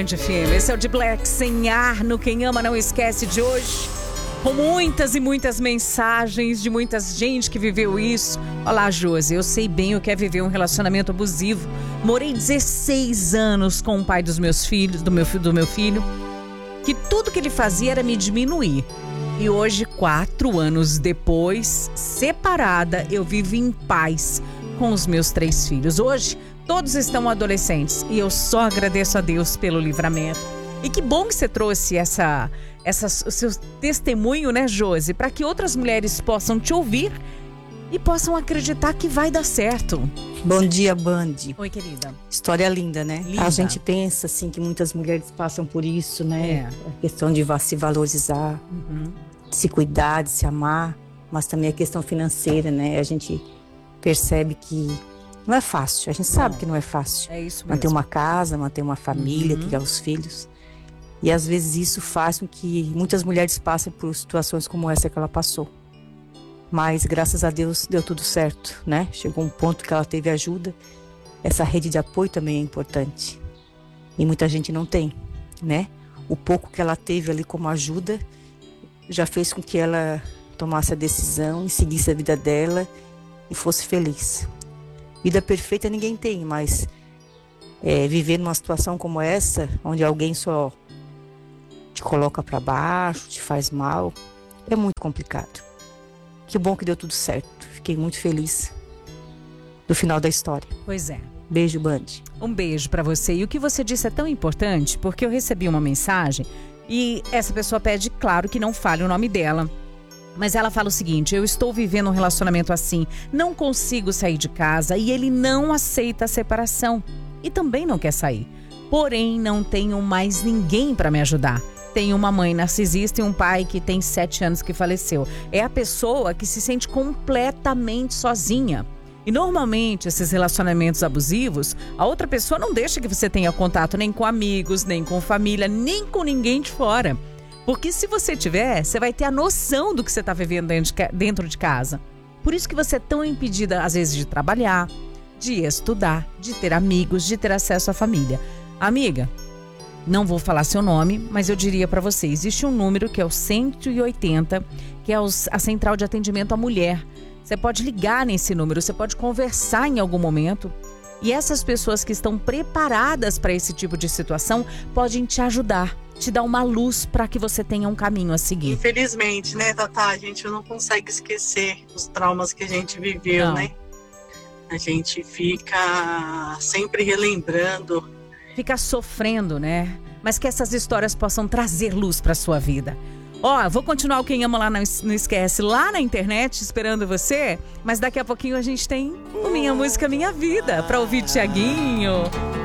Band FM. Esse é o de Black Sem Ar, no Quem Ama Não Esquece de hoje. Com muitas e muitas mensagens de muita gente que viveu isso. Olá, Josi, eu sei bem o que é viver um relacionamento abusivo. Morei 16 anos com o pai dos meus filhos, do meu filho, que tudo que ele fazia era me diminuir. E hoje, 4 anos depois, separada, eu vivo em paz com os meus 3 filhos. Hoje, todos estão adolescentes e eu só agradeço a Deus pelo livramento. E que bom que você trouxe o seu testemunho, né, Josi? Para que outras mulheres possam te ouvir e possam acreditar que vai dar certo. Bom dia, Band. Oi, querida. História linda, né? Linda. A gente pensa, assim, que muitas mulheres passam por isso, né? A questão de se valorizar, de se cuidar, de se amar, mas também a questão financeira, né? A gente percebe que não é fácil. A gente sabe que não é fácil. É isso mesmo. Manter uma casa, manter uma família, criar os filhos. E às vezes isso faz com que muitas mulheres passem por situações como essa que ela passou. Mas graças a Deus deu tudo certo, né? Chegou um ponto que ela teve ajuda. Essa rede de apoio também é importante. E muita gente não tem, né? O pouco que ela teve ali como ajuda já fez com que ela tomasse a decisão e seguisse a vida dela e fosse feliz. Vida perfeita ninguém tem, mas viver numa situação como essa, onde alguém só te coloca para baixo, te faz mal, é muito complicado. Que bom que deu tudo certo. Fiquei muito feliz do final da história. Pois é. Beijo, Band. Um beijo para você. E o que você disse é tão importante, porque eu recebi uma mensagem e essa pessoa pede, claro, que não fale o nome dela. Mas ela fala o seguinte: eu estou vivendo um relacionamento assim, não consigo sair de casa e ele não aceita a separação. E também não quer sair. Porém, não tenho mais ninguém para me ajudar. Tenho uma mãe narcisista e um pai que tem 7 anos que faleceu. É a pessoa que se sente completamente sozinha. E normalmente esses relacionamentos abusivos, a outra pessoa não deixa que você tenha contato nem com amigos, nem com família, nem com ninguém de fora. Porque se você tiver, você vai ter a noção do que você está vivendo dentro de casa. Por isso que você é tão impedida, às vezes, de trabalhar, de estudar, de ter amigos, de ter acesso à família. Amiga, não vou falar seu nome, mas eu diria para você, existe um número que é o 180, que é a central de atendimento à mulher. Você pode ligar nesse número, você pode conversar em algum momento. E essas pessoas que estão preparadas para esse tipo de situação podem te ajudar, te dar uma luz para que você tenha um caminho a seguir. Infelizmente, né, Tatá, a gente não consegue esquecer os traumas que a gente viveu, Não. né? A gente fica sempre relembrando. Fica sofrendo, né? Mas que essas histórias possam trazer luz para sua vida. Ó, vou continuar o Quem Ama Lá Não Esquece lá na internet, esperando você. Mas daqui a pouquinho a gente tem o Minha Música Minha Vida, para ouvir Thiaguinho.